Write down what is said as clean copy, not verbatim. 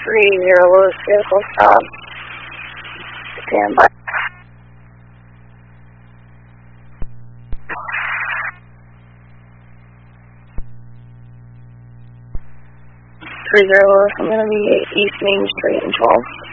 Lewis, vehicle stop. Stand by. 30 Lewis, I'm going to be East Main Street in 12.